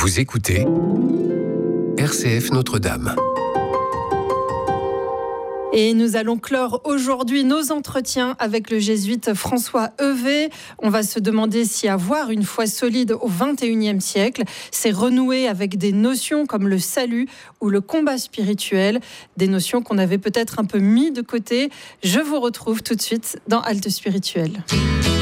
Vous écoutez RCF Notre-Dame. Et nous allons clore aujourd'hui nos entretiens avec le jésuite François Heuvet. On va se demander si avoir une foi solide au XXIe siècle, c'est renouer avec des notions comme le salut ou le combat spirituel, des notions qu'on avait peut-être un peu mis de côté. Je vous retrouve tout de suite dans Halte Spirituelle.